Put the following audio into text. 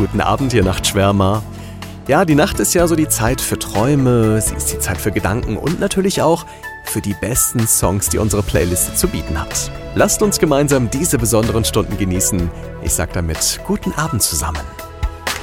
guten Abend, hier Nachtschwärmer. Ja, die Nacht ist ja so die Zeit für Träume, sie ist die Zeit für Gedanken und natürlich auch für die besten Songs, die unsere Playliste zu bieten hat. Lasst uns gemeinsam diese besonderen Stunden genießen. Ich sag damit guten Abend zusammen.